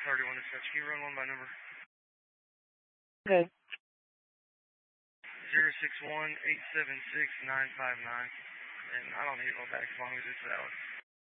31 dispatch. Can you run one by number? Okay. 061-876-959. And I don't need one back as long as it's valid.